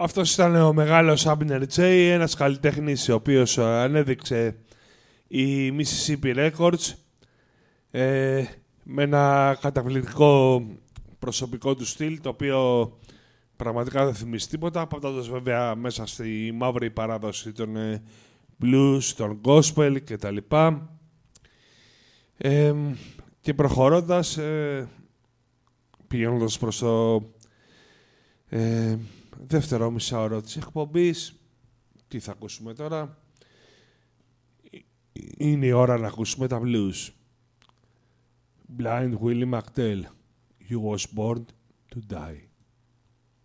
Αυτός ήταν ο μεγάλος Abner J, ένας καλλιτέχνης ο οποίος ανέδειξε η Mississippi Records με ένα καταπληκτικό προσωπικό του στυλ, το οποίο πραγματικά δεν θυμίζει τίποτα, πατώντας βέβαια μέσα στη μαύρη παράδοση των blues, των gospel κτλ. Και προχωρώντας, πηγαίνοντας προς το δεύτερο μισάωρο της εκπομπής, τι θα ακούσουμε τώρα? Είναι η ώρα να ακούσουμε τα blues. Blind Willie McTell, You was born to die.